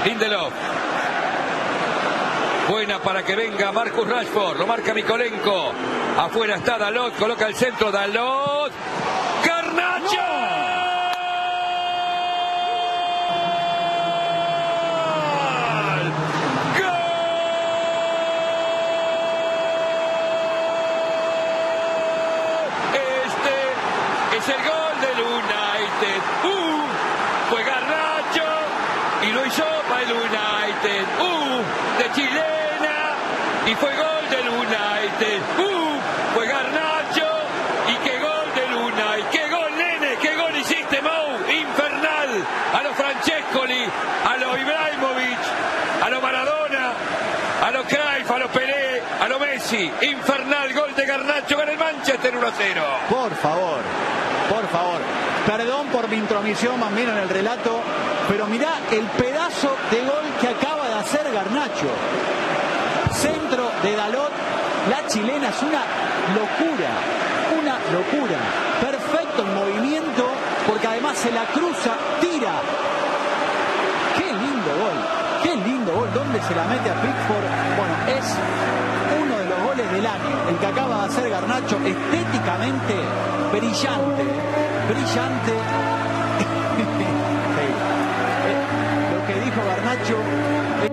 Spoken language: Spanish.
Lindelof. Buena para que venga Marcus Rashford. Lo marca Mikolenko. Afuera está Dalot. Coloca el centro. Dalot. ¡Garnacho! Es el gol del United. Fue Garnacho y lo hizo para el United. De chilena y fue gol del United. Fue Garnacho y qué gol del United. Qué gol, nene, qué gol hiciste, Mou. Infernal. A lo Francescoli, a lo Ibrahimovic, a lo Maradona, a lo Cruyff, a lo Pelé, a lo Messi. Infernal gol de Garnacho con el Manchester 1-0. Por favor. Perdón por mi intromisión más bien en el relato, pero mirá el pedazo de gol que acaba de hacer Garnacho. Centro de Dalot, la chilena, es una locura. Perfecto en movimiento, porque además se la cruza, tira. Qué lindo gol. ¿Dónde se la mete a Pickford? Bueno, es uno de los goles del año, el que acaba de hacer Garnacho, estéticamente brillante.